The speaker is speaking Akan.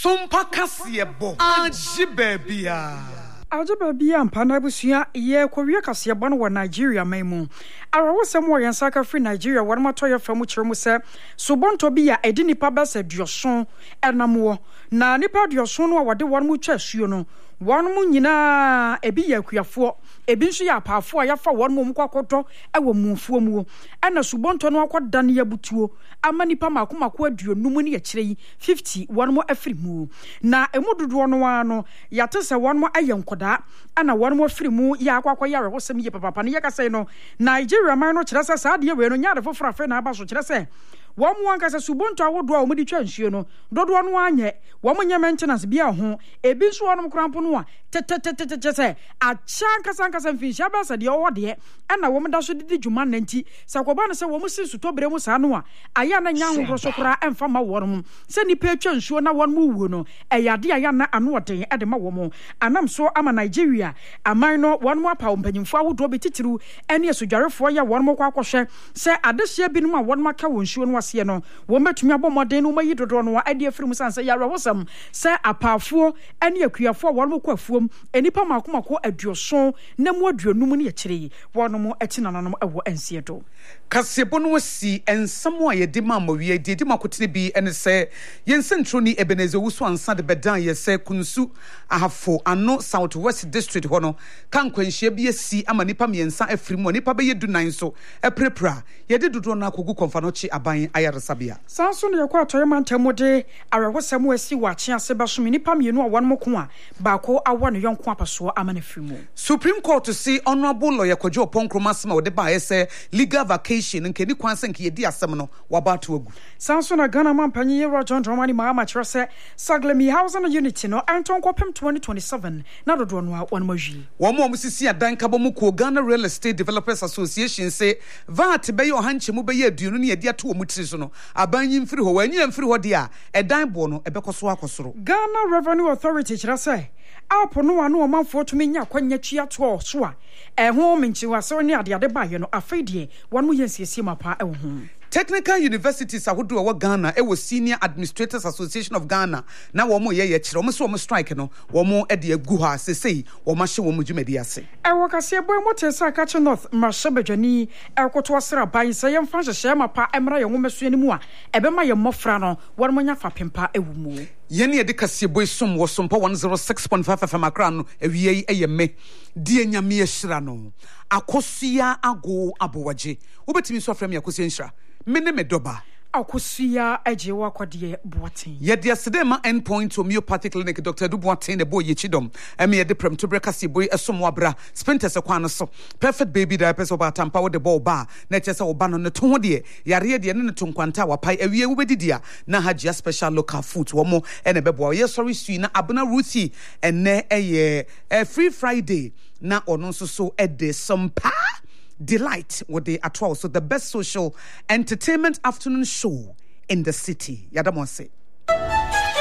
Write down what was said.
Sumpa kasiebo ajibebia Ajibebia mpana busia ye kowie kasiebo no wa Nigeria maimu arawosem wo yansaka free Nigeria warmato ye famu kiremu se subonto bia edi nipa bese duoson enamwo na nipa duoson no wode warmu twa asuo no warmu nyina ebi ya kuafo ebi nso ya apaafo ya fa warmu mkwakoto ewo mufuo mu ena subonto no akoda ne yabutuo ama nipa makomako aduonum ne ya kirei 50 warmu afiri mu na emudodo no wa no yate se warmu ayenkoda ana warmu afiri mu ya akwakwa ya rewosem ye papa ne yakase no Nigeria man no kirese sa de we no nyaade foforo afa na aba so kirese wamu ankasa subonto awodo a omudi twa nsuo no dodo no anye wamu nya maintenance bia ho ebi nso wonom krampo no a se achankasa mfinshi abasa de owode ana wamu da so didi dwuma nanti sakoba no se wamu sisu to bere mu sa no a aya na nya ho so kora emfa ma wonom se nipa twa nsuo na wonom wuo no eyade aya na ano oden ede ma womu anam so ama Nigeria aman no wonom apa mpanyimfo awodo betitiru ene asodwarefo ya wonom kwa akohwe se adehye bi no a wonom aka wonsuo no se no wo metumi abomoden no mayi dodo no ade afiri mu sanse ya rewosam se apaafo ene akuafo wonom kwafuom enipa makomako aduoson na mu aduonum ne yakire wonom etinananom ewo ensiedo kasiebo no si ensamo a yedi mamowie di makotene bi ene se yensentroni Ebenezer Wusu ansa de bedan ye se kunsu ahafo ano Southwest District hono kan kwanhia bi asi ama nipa miensa afiri mu nipa be yedu nan so eprepra yedi dodo na akogu konfa no chi aban ayaresabia sanso ne yakwa atoye mantamode arewosam asi wache ase basom nipa mienu a wonom ko a baako awo ne yonko apaso amana frimu Supreme Court to see honorable lawyer Kwadwo Oponkroma sema wo de ba ese legal vacation nkeni kwanse nke yedi asem no wabato agu sanso na Ghana mampanyi Yero John Dramani Mahama kirese Saglemi Housing Unity no anton kopem 2027 na dodo no a wonom ahwi womo musisi adan kabomu ko Ghana Real Estate Developers Association say VAT be yo hanchemu be ye aduonu ne yedi ato omutiri so no abanyi mfiri ho wanyi mfiri ho de a edan bo no ebekoso akosoro Ghana Revenue Authority kirese apo no anu omanfo tumi nya kwanya twa to so a eho menchiwa so ne ade ba ye no afedie wonom yensiesie mapa ewo ho Technical Universities ahodo wa Ghana ewo Senior Administrators Association of Ghana na womo ye kire womo so womo strike no womo ede agu ha sesei womo hye womo dwumadi ase ewo kase boy motesa Kachi North Mashebejani ekoto asra ban se yemfa hyehye mapa emra ye womesu ani mu a ebema ye mmofra no womo nya fa pempa ewo mu yene de kase boy som wo sompa 106.5 FM akra no ewie eyeme die nyame ehira no akosua ago abowaje wobetimi so afrem yakosia nhira mene medoba akosia ajewa kwade boaten yede asedema endpoint homeopathic clinic Dr. Duboaten de boye chidom eme yede prem to brekase boy esomo abra sprinter se kwan so perfect baby diapers oba tampa wo de ball ba na chese oba no to ho de yare de ne to nkwanta wapai awie wo bedidia na hajia special local food wo mo ene bebo ye sorry sui na abuna ruti ene eye free Friday na ono so ede sompa delight with the at all. So the best social entertainment afternoon show in the city. Yadamonse.